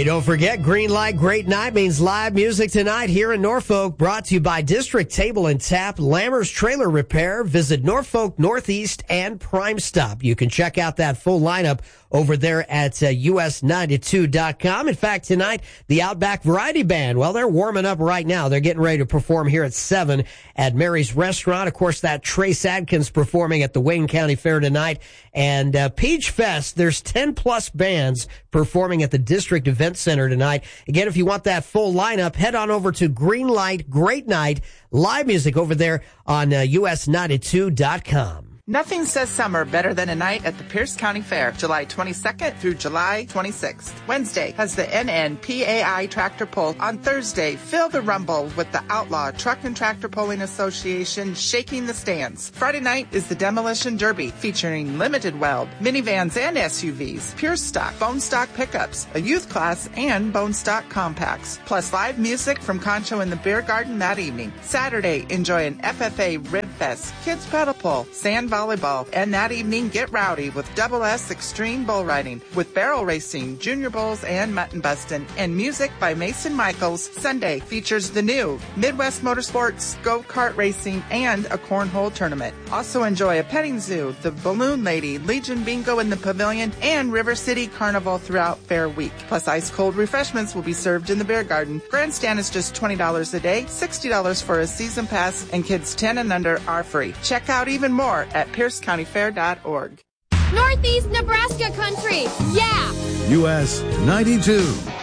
Hey, don't forget, Green Light Great Night means live music tonight here in Norfolk, brought to you by District Table and Tap, Lammer's Trailer Repair. Visit Norfolk, Northeast, and Prime Stop. You can check out that full lineup over there at us92.com. In fact, tonight, the Outback Variety Band, well, they're warming up right now. They're getting ready to perform here at 7 at Mary's Restaurant. Of course, that Trace Adkins performing at the Wayne County Fair tonight. And Peach Fest, there's 10-plus bands performing at the District Event Center tonight. Again, if you want that full lineup, head on over to Greenlight Great Night, live music over there on us92.com. Nothing says summer better than a night at the Pierce County Fair, July 22nd through July 26th. Wednesday has the NNPAI Tractor Pull. On Thursday, feel the rumble with the Outlaw Truck and Tractor Pulling Association shaking the stands. Friday night is the Demolition Derby, featuring limited weld, minivans and SUVs, pure stock, bone stock pickups, a youth class, and bone stock compacts. Plus live music from Concho in the Beer Garden that evening. Saturday, enjoy an FFA Rib Fest, kids pedal pull, sand volleyball, and that evening get rowdy with Double S Extreme Bull Riding with barrel racing, junior bulls, and mutton bustin', and music by Mason Michaels. Sunday features the new Midwest Motorsports, go-kart racing, and a cornhole tournament. Also enjoy a petting zoo, the Balloon Lady, Legion Bingo in the Pavilion, and River City Carnival throughout Fair Week. Plus ice-cold refreshments will be served in the Beer Garden. Grandstand is just $20 a day, $60 for a season pass, and kids 10 and under are free. Check out even more at piercecountyfair.org. Northeast Nebraska country, yeah! US 92.